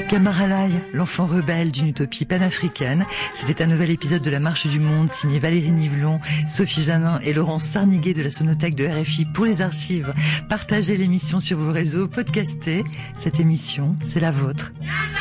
Kamaralai, l'enfant rebelle d'une utopie panafricaine. C'était un nouvel épisode de La Marche du Monde, signé Valérie Nivelon, Sophie Janin et Laurence Sarniguet de la Sonothèque de RFI pour les archives. Partagez l'émission sur vos réseaux, podcastez. Cette émission, c'est la vôtre.